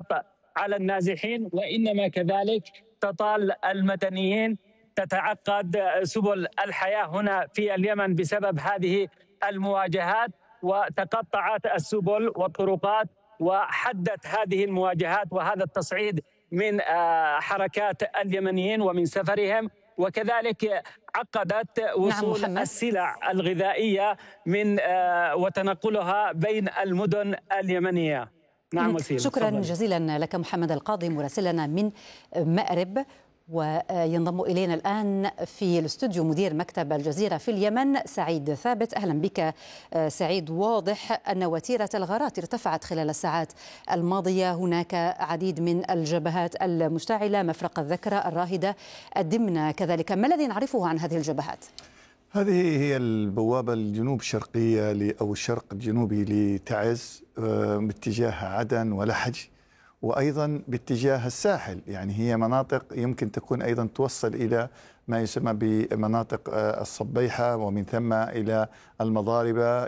فقط على النازحين وإنما كذلك تطال المدنيين. تتعقد سبل الحياة هنا في اليمن بسبب هذه المواجهات، وتقطعت السبل والطرقات، وحدت هذه المواجهات وهذا التصعيد من حركات اليمنيين ومن سفرهم، وكذلك عقدت وصول السلع الغذائية من وتنقلها بين المدن اليمنية. نعم وسيلة. شكرا جزيلا لك محمد القاضي مراسلنا من مأرب. وينضم إلينا الآن في الاستوديو مدير مكتب الجزيرة في اليمن سعيد ثابت. أهلا بك سعيد. واضح أن وتيرة الغارات ارتفعت خلال الساعات الماضية، هناك عديد من الجبهات المشتعلة، مفرق الذكرى، الراهدة، الدمنة كذلك. ما الذي نعرفه عن هذه الجبهات؟ هذه هي البوابة الجنوب شرقية أو الشرق الجنوبي لتعز باتجاه عدن ولحج، وأيضا باتجاه الساحل. يعني هي مناطق يمكن تكون أيضا توصل إلى ما يسمى بمناطق الصبيحة، ومن ثم إلى المضاربة.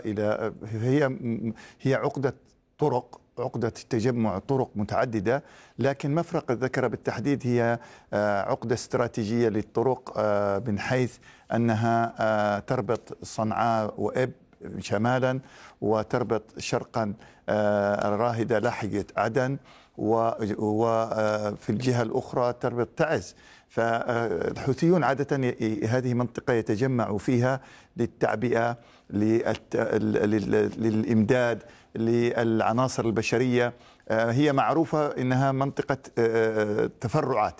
هي عقدة طرق، عقدة تجمع طرق متعددة، لكن مفرق الذكرى بالتحديد هي عقدة استراتيجية للطرق من حيث أنها تربط صنعاء وإب شمالا، وتربط شرقا الراهدة لحقة عدن، وفي الجهة الأخرى تربط تعز. فالحوثيون عادة هذه منطقة يتجمعوا فيها للتعبئة، للإمداد، للعناصر البشرية. هي معروفة إنها منطقة تفرعات،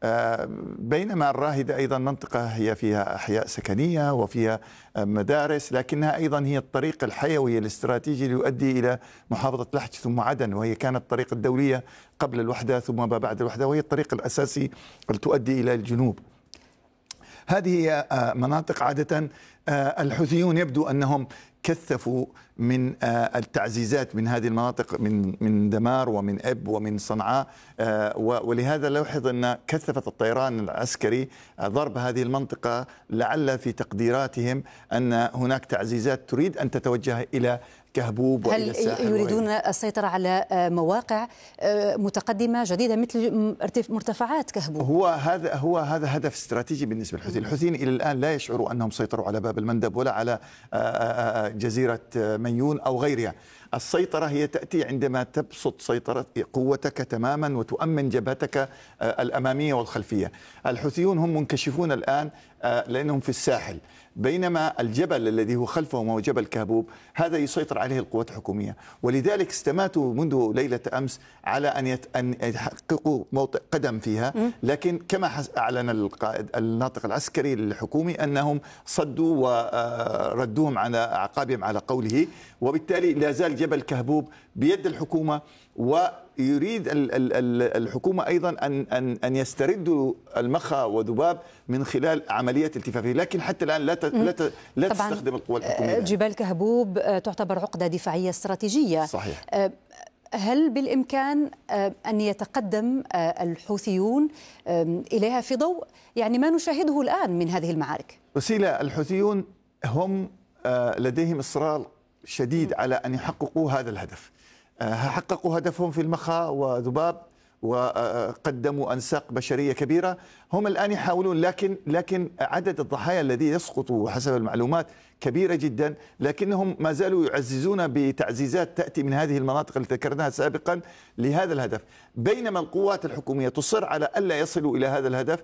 بينما الراهدة أيضا منطقة هي فيها أحياء سكنية وفيها مدارس، لكنها أيضا هي الطريق الحيوي الاستراتيجي ليؤدي إلى محافظة لحج ثم عدن، وهي كانت الطريق الدولية قبل الوحدة ثم ما بعد الوحدة، وهي الطريق الأساسي التي تؤدي إلى الجنوب. هذه هي مناطق عادة الحوثيون يبدو أنهم كثفوا من التعزيزات من هذه المناطق، من دمار ومن إب ومن صنعاء، ولهذا لاحظ أن كثفت الطيران العسكري ضرب هذه المنطقة، لعل في تقديراتهم أن هناك تعزيزات تريد أن تتوجه إلى كهبوب وإلى الساحل. هل يريدون السيطرة على مواقع متقدمة جديدة مثل مرتفعات كهبوب؟ هو هذا هدف استراتيجي بالنسبة للحوثيين. الحوثيين إلى الآن لا يشعروا أنهم سيطروا على باب المندب ولا على جزيرة منيون أو غيرها. السيطرة هي تأتي عندما تبسط سيطرة قوتك تماما وتؤمن جبهتك الأمامية والخلفية. الحوثيون هم منكشفون الآن لأنهم في الساحل، بينما الجبل الذي هو خلفهم هو جبل كهبوب، هذا يسيطر عليه القوات الحكومية، ولذلك استماتوا منذ ليلة أمس على أن يحققوا موطئ قدم فيها. لكن كما أعلن القائد الناطق العسكري الحكومي أنهم صدوا وردوهم على أعقابهم على قوله، وبالتالي لا زال جبل كهبوب بيد الحكومة، ويريد الحكومة أيضا أن يستردوا المخا وذباب من خلال عملية التفافية، لكن حتى الآن لا تستخدم القوى الحكومية. جبال كهبوب تعتبر عقدة دفاعية استراتيجية. صحيح. هل بالإمكان أن يتقدم الحوثيون إليها في ضوء يعني ما نشاهده الآن من هذه المعارك؟ وسيلة، الحوثيون هم لديهم إصرار شديد على أن يحققوا هذا الهدف. حققوا هدفهم في المخا وذباب، وقدموا أنساق بشرية كبيرة. هم الآن يحاولون، لكن عدد الضحايا الذي يسقط حسب المعلومات كبيرة جدا، لكنهم ما زالوا يعززون بتعزيزات تأتي من هذه المناطق التي ذكرناها سابقا لهذا الهدف، بينما القوات الحكومية تصر على ألا يصلوا إلى هذا الهدف،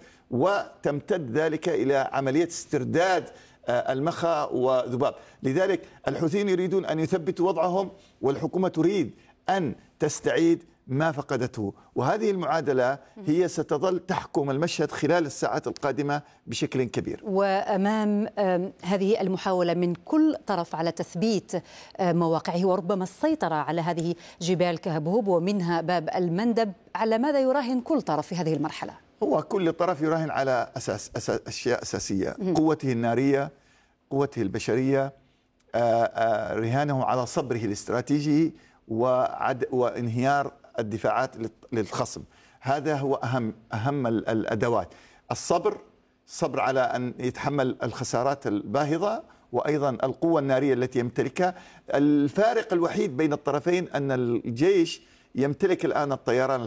وتمتد ذلك إلى عملية استرداد المخا وذباب. لذلك الحوثيين يريدون أن يثبتوا وضعهم، والحكومة تريد أن تستعيد ما فقدته، وهذه المعادلة هي ستظل تحكم المشهد خلال الساعات القادمة بشكل كبير. وأمام هذه المحاولة من كل طرف على تثبيت مواقعه وربما السيطرة على هذه جبال كهبوب ومنها باب المندب، على ماذا يراهن كل طرف في هذه المرحلة؟ هو كل طرف يراهن على أشياء أساسية، قوته النارية، قوته البشرية، رهانه على صبره الاستراتيجي وانهيار الدفاعات للخصم. هذا هو أهم الأدوات. الصبر على أن يتحمل الخسارات الباهظة، وأيضا القوة النارية التي يمتلكها. الفارق الوحيد بين الطرفين أن الجيش يمتلك الآن الطيران